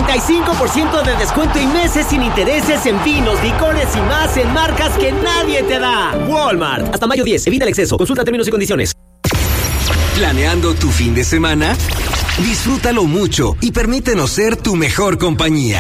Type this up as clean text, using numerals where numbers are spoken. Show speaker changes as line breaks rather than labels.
35% de descuento y meses sin intereses en vinos, licores y más en marcas que nadie te da. Walmart. Hasta mayo 10. Evita el exceso. Consulta términos y condiciones.
¿Planeando tu fin de semana? Disfrútalo mucho y permítenos ser tu mejor compañía.